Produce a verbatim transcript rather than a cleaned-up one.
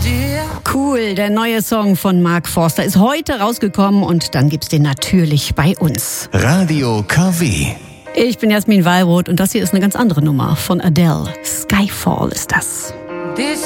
Cool, der neue Song von Mark Forster ist heute rausgekommen und dann gibt's den natürlich bei uns. Radio K W. Ich bin Jasmin Wallroth und das hier ist eine ganz andere Nummer von Adele. Skyfall ist das. This